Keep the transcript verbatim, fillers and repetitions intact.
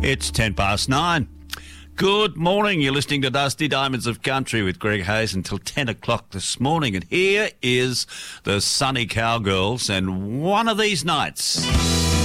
It's ten past nine. Good morning. You're listening to Dusty Diamonds of Country with Greg Hayes until ten o'clock this morning. And here is the Sunny Cowgirls and One of These Nights.